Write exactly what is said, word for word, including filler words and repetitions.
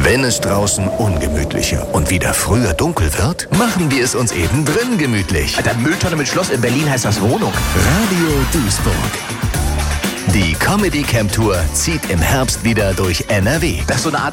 Wenn es draußen ungemütlicher und wieder früher dunkel wird, machen wir es uns eben drin gemütlich. Alter, Mülltonne mit Schloss in Berlin heißt das Wohnung. Radio Duisburg. Die Comedy Camp Tour zieht im Herbst wieder durch N R W. Das ist so eine Art